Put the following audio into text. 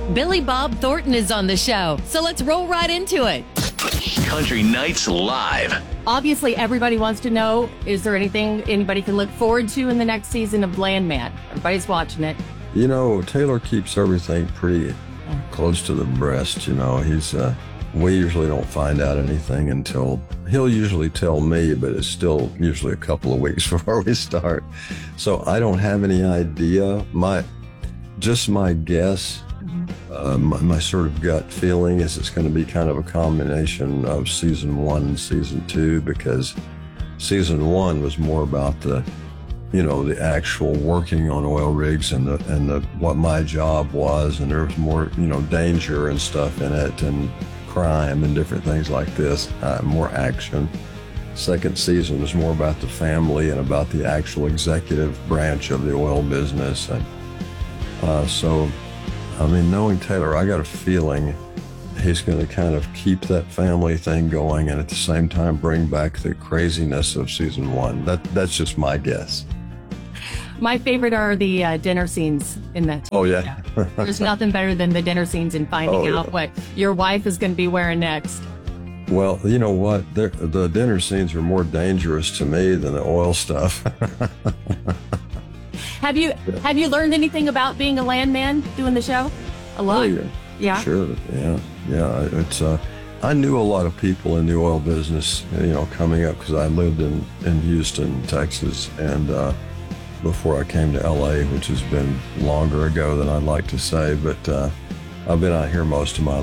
Billy Bob Thornton is on the show, so let's roll right into it. Country Nights Live. Obviously, everybody wants to know, is there anything anybody can look forward to in the next season of Landman? Everybody's watching it. You know, Taylor keeps everything pretty close to the breast. You know, we usually don't find out anything until, he'll usually tell me, but it's still usually a couple of weeks before we start. So I don't have any idea. My guess, my sort of gut feeling is it's going to be kind of a combination of season 1 and season 2, because season 1 was more about the actual working on oil rigs and what my job was, and there was more, danger and stuff in it, and crime and different things like this, more action. Second season was more about the family and about the actual executive branch of the oil business. And so, I mean, knowing Taylor, I got a feeling he's going to kind of keep that family thing going and at the same time bring back the craziness of season 1. That's just my guess. My favorite are the dinner scenes in that. Oh, yeah. There's nothing better than the dinner scenes and finding out what your wife is going to be wearing next. Well, you know what? The dinner scenes are more dangerous to me than the oil stuff. Have you learned anything about being a landman doing the show? A lot? Oh, yeah. Yeah? Sure, yeah. It's I knew a lot of people in the oil business, coming up, because I lived in Houston, Texas, and before I came to LA, which has been longer ago than I'd like to say, but I've been out here most of my